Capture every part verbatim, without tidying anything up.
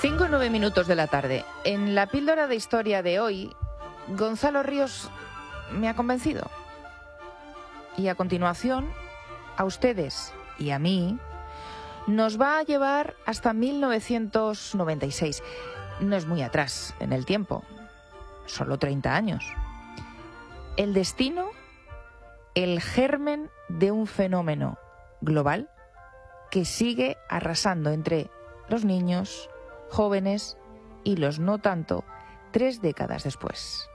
Cinco y nueve minutos de la tarde. En la píldora de historia de hoy, Gonzalo Ríos me ha convencido. Y a continuación, a ustedes y a mí, nos va a llevar hasta mil novecientos noventa y seis. No es muy atrás en el tiempo, solo treinta años. El destino, el germen de un fenómeno global que sigue arrasando entre los niños, jóvenes y los no tanto, tres décadas después.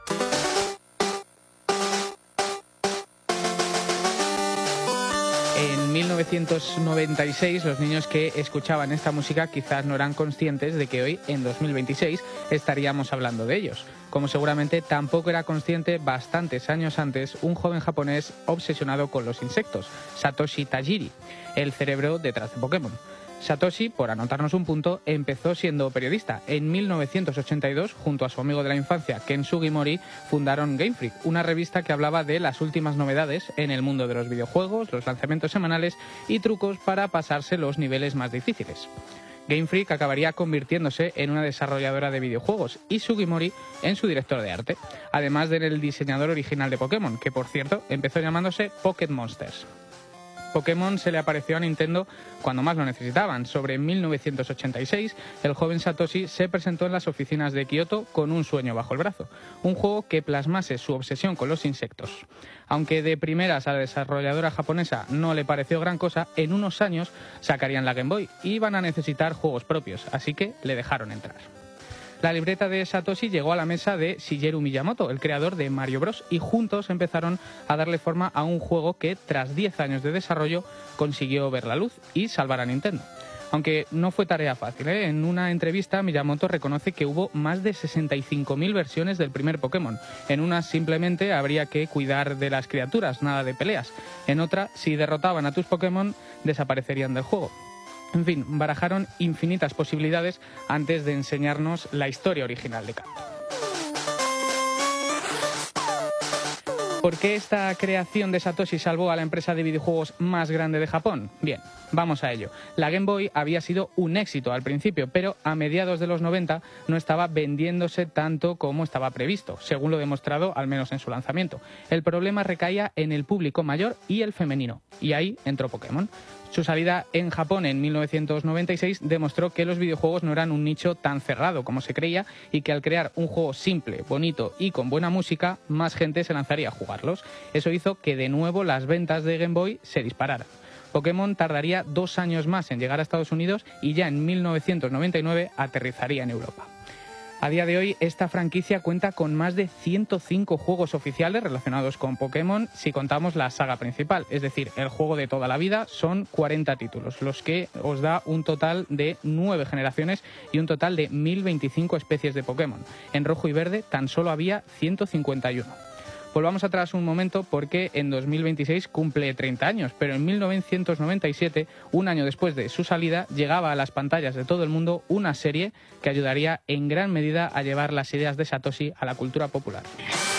En mil novecientos noventa y seis, los niños que escuchaban esta música quizás no eran conscientes de que hoy, en dos mil veintiséis, estaríamos hablando de ellos. Como seguramente tampoco era consciente bastantes años antes un joven japonés obsesionado con los insectos, Satoshi Tajiri, el cerebro detrás de Pokémon. Satoshi, por anotarnos un punto, empezó siendo periodista. En mil novecientos ochenta y dos, junto a su amigo de la infancia, Ken Sugimori, fundaron Game Freak, una revista que hablaba de las últimas novedades en el mundo de los videojuegos, los lanzamientos semanales y trucos para pasarse los niveles más difíciles. Game Freak acabaría convirtiéndose en una desarrolladora de videojuegos y Sugimori en su director de arte, además del diseñador original de Pokémon, que por cierto empezó llamándose Pocket Monsters. Pokémon se le apareció a Nintendo cuando más lo necesitaban. Sobre mil novecientos ochenta y seis, el joven Satoshi se presentó en las oficinas de Kioto con un sueño bajo el brazo, un juego que plasmase su obsesión con los insectos. Aunque de primeras a la desarrolladora japonesa no le pareció gran cosa, en unos años sacarían la Game Boy y iban a necesitar juegos propios, así que le dejaron entrar. La libreta de Satoshi llegó a la mesa de Shigeru Miyamoto, el creador de Mario Bros, y juntos empezaron a darle forma a un juego que, tras diez años de desarrollo, consiguió ver la luz y salvar a Nintendo. Aunque no fue tarea fácil, ¿eh? En una entrevista Miyamoto reconoce que hubo más de sesenta y cinco mil versiones del primer Pokémon. En una simplemente habría que cuidar de las criaturas, nada de peleas. En otra, si derrotaban a tus Pokémon, desaparecerían del juego. En fin, barajaron infinitas posibilidades antes de enseñarnos la historia original de Kanto. ¿Por qué esta creación de Satoshi salvó a la empresa de videojuegos más grande de Japón? Bien, vamos a ello. La Game Boy había sido un éxito al principio, pero a mediados de los noventa no estaba vendiéndose tanto como estaba previsto, según lo demostrado al menos en su lanzamiento. El problema recaía en el público mayor y el femenino, y ahí entró Pokémon. Su salida en Japón en mil novecientos noventa y seis demostró que los videojuegos no eran un nicho tan cerrado como se creía y que al crear un juego simple, bonito y con buena música, más gente se lanzaría a jugarlos. Eso hizo que de nuevo las ventas de Game Boy se dispararan. Pokémon tardaría dos años más en llegar a Estados Unidos y ya en mil novecientos noventa y nueve aterrizaría en Europa. A día de hoy, esta franquicia cuenta con más de ciento cinco juegos oficiales relacionados con Pokémon si contamos la saga principal, es decir, el juego de toda la vida. Son cuarenta títulos, los que os da un total de nueve generaciones y un total de mil veinticinco especies de Pokémon. En rojo y verde tan solo había ciento cincuenta y uno. Volvamos atrás un momento porque en dos mil veintiséis cumple treinta años, pero en mil novecientos noventa y siete, un año después de su salida, llegaba a las pantallas de todo el mundo una serie que ayudaría en gran medida a llevar las ideas de Satoshi a la cultura popular.